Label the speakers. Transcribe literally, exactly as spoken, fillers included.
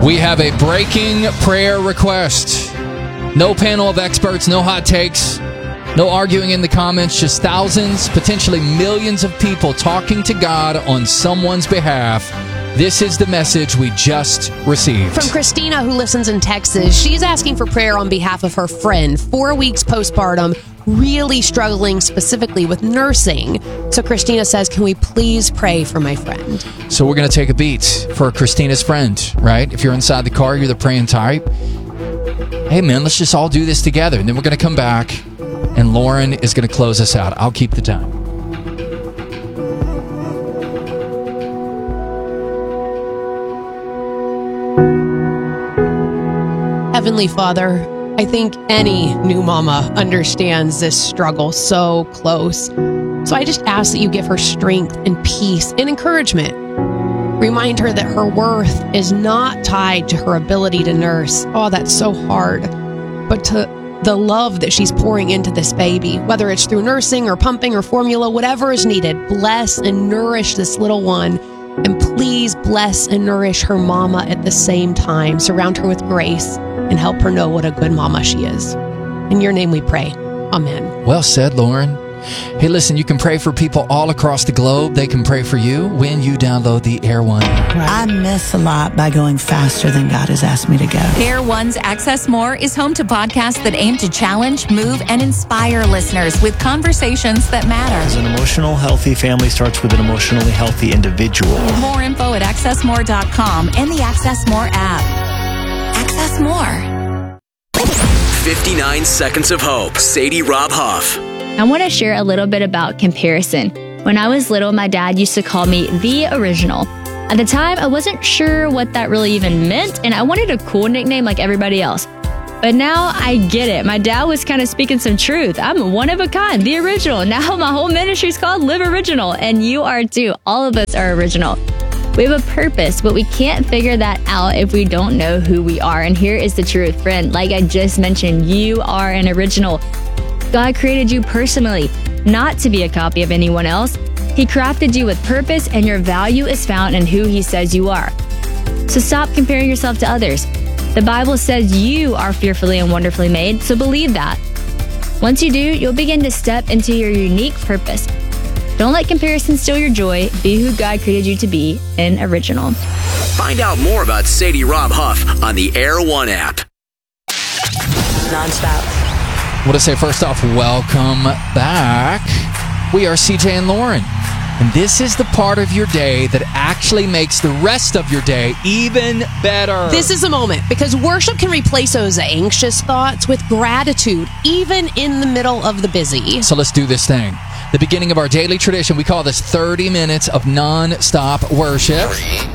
Speaker 1: We have a breaking prayer request. No panel of experts, no hot takes, no arguing in the comments, just thousands, potentially millions of people talking to God on someone's behalf. This is the message we just received.
Speaker 2: From Christina, who listens in Texas. She's asking for prayer on behalf of her friend, four weeks postpartum, really struggling specifically with nursing. So Christina says, can we please pray for my friend?
Speaker 1: So we're going to take a beat for Christina's friend, right? If you're inside the car, you're the praying type. Hey, man, let's just all do this together. And then we're going to come back, and Lauren is going to close us out. I'll keep the time.
Speaker 2: Heavenly Father, I think any new mama understands this struggle so close. So I just ask that you give her strength and peace and encouragement. Remind her that her worth is not tied to her ability to nurse. Oh, that's so hard. But to the love that she's pouring into this baby, whether it's through nursing or pumping or formula, whatever is needed, bless and nourish this little one. And please bless and nourish her mama at the same time. Surround her with grace and help her know what a good mama she is. In your name we pray. Amen.
Speaker 1: Well said, Lauren. Hey, listen, you can pray for people all across the globe. They can pray for you when you download the Air One app.
Speaker 3: I miss a lot by going faster than God has asked me to go.
Speaker 4: Air One's Access More is home to podcasts that aim to challenge, move, and inspire listeners with conversations that matter.
Speaker 5: As an emotional, healthy family starts with an emotionally healthy individual.
Speaker 4: More info at access more dot com and the Access More app. Access More.
Speaker 6: fifty-nine Seconds of Hope. Sadie Rob Huff.
Speaker 7: I want to share a little bit about comparison. When I was little, my dad used to call me the original. At the time, I wasn't sure what that really even meant, and I wanted a cool nickname like everybody else. But now I get it. My dad was kind of speaking some truth. I'm one of a kind, the original. Now my whole ministry is called Live Original, and you are too. All of us are original. We have a purpose, but we can't figure that out if we don't know who we are. And here is the truth, friend. Like I just mentioned, you are an original. God created you personally, not to be a copy of anyone else. He crafted you with purpose, and your value is found in who He says you are. So stop comparing yourself to others. The Bible says you are fearfully and wonderfully made, so believe that. Once you do, you'll begin to step into your unique purpose. Don't let comparison steal your joy. Be who God created you to be, an original.
Speaker 6: Find out more about Sadie Rob Huff on the Air One app.
Speaker 3: Nonstop.
Speaker 1: I want to say first off, welcome back. We are C J and Lauren. And this is the part of your day that actually makes the rest of your day even better.
Speaker 2: This is a moment because worship can replace those anxious thoughts with gratitude, even in the middle of the busy.
Speaker 1: So let's do this thing. The beginning of our daily tradition, we call this thirty minutes of non-stop worship.
Speaker 6: Three,